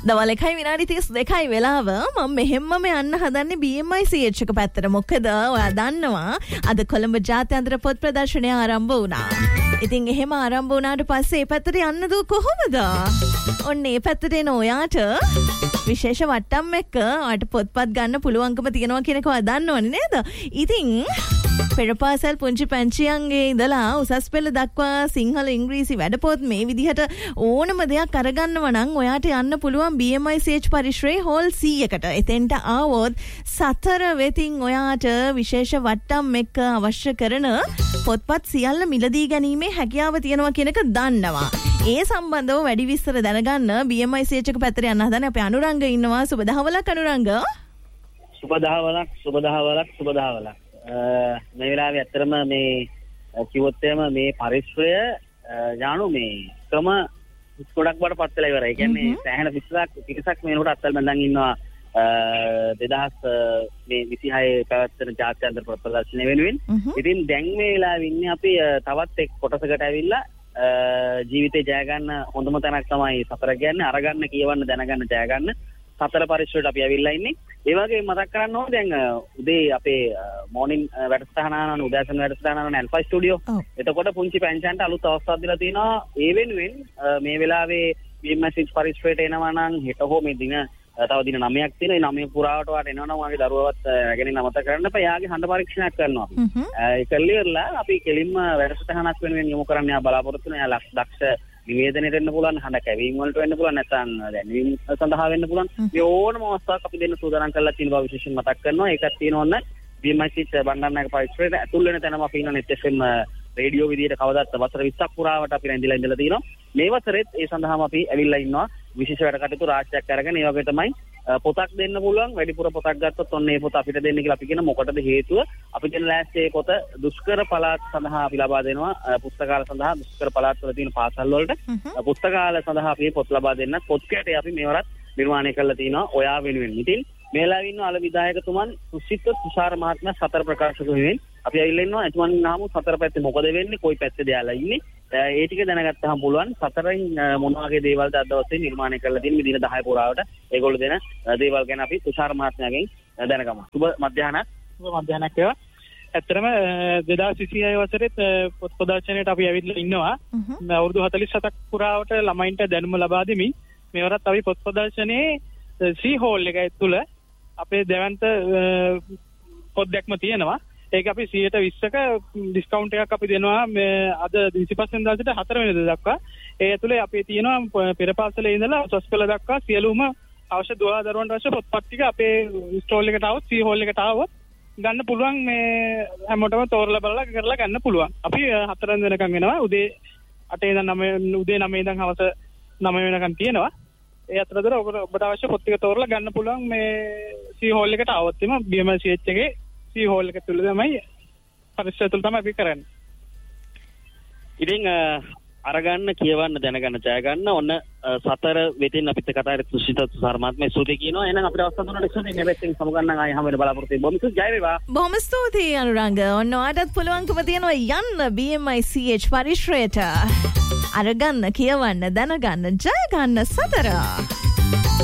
දවල් 1:32 වෙලාව මම මෙහෙම්ම යන්න හදන්නේ BMI CH එක පැත්තට. මොකද ඔයා දන්නවා අද කොළඹ ජාත්‍යන්තර පොත් ප්‍රදර්ශනය ආරම්භ වුණා. ඉතින් එහෙම ආරම්භ වුණාට පස්සේ ඒ පැත්තට යන්න දෝ කොහොමද? ඔන්න ඒ පැත්තට එන ඔයාට විශේෂ වට්ටම් එක්ක ඔයාට පොත්පත් ගන්න පුළුවන්කම තියෙනවා කියන එක ඔයා දන්නවනේ නේද? ඉතින් පෙරපාසල් පුංචි පැංචියන්ගේ ඉඳලා උසස් පෙළ දක්වා සිංහල ඉංග්‍රීසි වැඩපොත් මේ විදිහට ඕනම දෙයක් අරගන්නව නම් ඔයාට යන්න පුළුවන් BMI CH පරිශ්‍රයේ හෝල් C එකට. එතෙන්ට ආවොත් 4 වෙතින් ඔයාට විශේෂ වට්ටම් එක්ක අවශ්‍ය කරන පොත්පත් සියල්ල මිලදී ගැනීමේ හැකියාව තියෙනවා කියන එක දන්නවා. ඒ සම්බන්ධව වැඩි විස්තර දැනගන්න BMI CH එක පැත්තට යන්න හදන අපේ අනුරංග ඉන්නවා. සුබ දහවලක් අනුරංග. සුබ දහවලක්. මේ වෙලාවේ ඇත්තටම මේ කිව්වොත් එහෙම මේ පරිශ්‍රය ඥානු මේ ක්‍රම ගොඩක් වඩපත් වෙලා ඉවරයි. ඒ කියන්නේ සෑහෙන පිටසක් මේනකොට අත්වල බඳන් ඉන්නවා 2026 පැවැත්වෙන ජාත්‍යන්තර පොත් ප්‍රදර්ශනය වෙනුවෙන්. ඉතින් දැන් මේ වෙලාවේ ඉන්නේ අපි තවත් එක් කොටසකට ඇවිල්ලා ජීවිතේ ජය ගන්න හොඳම තැනක් තමයි සතර කියන්නේ. අරගන්න, කියවන්න, දැනගන්න, ජය ගන්න සතර පරිශ්‍රයට අපි ඇවිල්ලා ඉන්නේ. ඒ වගේ මතක් කරන්න ඕනේ දැන් උදේ අපේ මෝර්නින් වැඩසටහන ආනන උදෑසන වැඩසටහන ආනන ඇල්ෆා ස්ටුඩියෝ. එතකොට පුංචි පැංචන්ට අලුත් අවස්ථාවක් දීලා තිනවා. ඒ වෙනුවෙන් මේ වෙලාවේ BMI පරිශ්‍රයට එනවා නම් හෙට හෝ මේ දින තව දින 9ක් තියෙනවා. ඒ 9 පුරාවට වාට එනවා නම් වාගේ දරුවවත් රැගෙන නමත කරන්න එපා. යාගේ හඬ පරීක්ෂණයක් කරනවා. ඒක කලියරලා අපි කෙලින්ම වැඩසටහනක් වෙනුවෙන් යොමු කරන්න යා බලාපොරොත්තු වෙනවා. යා දක්ෂ නිවේදනයට වෙන්න පුළුවන්, හඬ කැවීම වලට වෙන්න පුළුවන්, නැත්නම් දැනීම සඳහා වෙන්න පුළුවන්. මේ ඕනම අවස්ථාවක් අපි දෙන්න සූදානම් කරලා තියෙන බව විශේෂයෙන් මතක් කරනවා. ඒකත් තියෙනවන්න BMI බණ්ඩාරනායක පරිශ්‍රයට ඇතුල් වෙන තැනම අපි ඉන්න net FM රේඩියෝ විදියට කවදාත් වසර 20ක් පුරාවට අපි රැඳිලා ඉඳලා තියෙනවා. මේ වසරෙත් ඒ සඳහාම අපි ඇවිල්ලා ඉන්නවා. විශේෂ වැඩ කටයුතු රාශියක් අරගෙන ඒ වගේ තමයි පොතක් දෙන්න පුළුවන්. වැඩිපුර පොතක් ගත්තොත් ඔන්න ඒ පොත අපිට දෙන්න කියලා අපි කියන මොකටද හේතුව? අපි දෙන ලෑස්ති ඒ පොත දුෂ්කර පළාත් සඳහා අපි ලබා දෙනවා. පුස්තකාල සඳහා දුෂ්කර පළාත් වල තියෙන පාසල් වලට පුස්තකාල සඳහා අපි පොත් ලබා දෙන්න. පොත් කැටේ අපි මේවරත් නිර්මාණය කරලා තිනවා ඔයා වෙනුවෙන්. ඉතින් මේලාවේ ඉන්න අල විධායකතුමන් සුසිත තුෂාර මහත්මයා සතර ප්‍රකාශක වෙනුවෙන් අපි ඇවිල්ලා ඉන්නවා. එතුමන් නාමු සතර පැත්තේ මොකද වෙන්නේ, කොයි පැත්තේද යාලා ඉන්නේ, ඒ ටික දැනගත්තාම පුළුවන් සතරෙන් මොන වගේ දේවල්ද අද දවසේ නිර්මාණය කරලා තියෙන්නේ. මේ දින 10 පුරාවට ඒගොල්ලෝ දෙන දේවල් ගැන අපි තුෂාර මහත්මයාගෙන් දැනගමු. සුබ මධ්‍යහ්නයක් වේවා. ඇත්තටම 2026 වසරේත් පොත් ප්‍රදර්ශනයට අපි ඇවිල්ලා ඉන්නවා. අවුරුදු 47ක් පුරාවට ළමයින්ට දැනුම ලබා දෙමින් මේවරත් අපි පොත් ප්‍රදර්ශනයේ C හෝල් එක තුල අපේ දැවන්ත පොත් දැක්ම තියෙනවා. ඒක අපි 120ක ඩිස්කවුන්ට් එකක් අපි දෙනවා මේ අද 25 වෙනිදාට 4 වෙනිදා දක්වා. ඒ ඇතුලේ අපි තියෙනවා පෙරපාසලේ ඉඳලා උසස් පෙළ දක්වා සියලුම අවශ්‍ය දරුවන්ට අවශ්‍ය පොත්පත් ටික අපේ ස්ටෝල් එකට આવොත් C හෝල් එකට આવොත් ගන්න පුළුවන්. මේ හැමෝටම තෝරලා බලලා කරලා ගන්න පුළුවන්. අපි 4 වෙනකම් වෙනවා. උදේ 8 ඉඳන් 9 උදේ 9 ඉඳන් හවස 9 වෙනකම් තියෙනවා. ඒ අතරතුර ඔබට අවශ්‍ය පොත් ටික තෝරලා ගන්න පුළුවන්. මේ C හෝල් එකට આવොත් එම BMI CH එකේ C හෝල් එක තුල තමයි පරිශ්‍රය තුල තමයි අපි කරන්නේ. ඉතින් අරගන්න, කියවන්න, දැනගන්න, ජය ගන්න ඔන්න සතර වෙතින් අපිත් කතා කරලා සුසිත සර්මාත්මේ ස්තුතියි කියනවා. එහෙනම් අපිට අවස්ථාව දුන්නාට ස්තුතියි. නෙවෙතින් සමගන්න ආයෙ හැම වෙලේ බලාපොරොත්තු වෙමු. බොහොම ජය වේවා. බොහොම ස්තුතියි අනුරංග. ඔන්න ඔයාටත් පුළුවන්කම තියෙනවා යන්න BMI CH පරිශ්‍රයට. අරගන්න, කියවන්න, දැනගන්න, ජය ගන්න සතර.